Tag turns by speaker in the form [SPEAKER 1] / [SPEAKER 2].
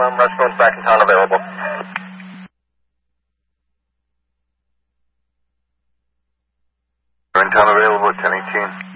[SPEAKER 1] Restaurant's back in town available.
[SPEAKER 2] In town available at 1018.